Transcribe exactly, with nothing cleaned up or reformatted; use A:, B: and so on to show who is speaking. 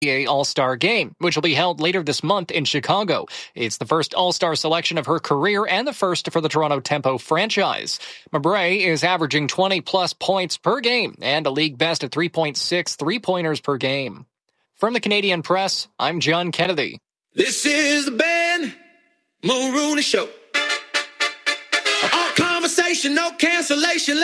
A: A All-Star Game, which will be held later this month in Chicago. It's the first All-Star selection of her career and the first for the Toronto Tempo franchise. Mowbray is averaging twenty-plus points per game and a league best of three point six three-pointers per game. From the Canadian Press, I'm John Kennedy.
B: This is the Ben Mulrooney Show. All conversation, no cancellation.